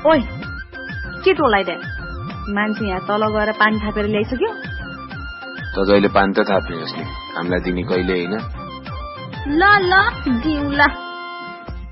ओइ के टोलाइदे मान्छे यहाँ तल गएर पानी थापेर ल्याइसक्यो त जहिले पानी त थाप्नुहोस् नि हामीलाई दिने कहिले होइन ल दिउला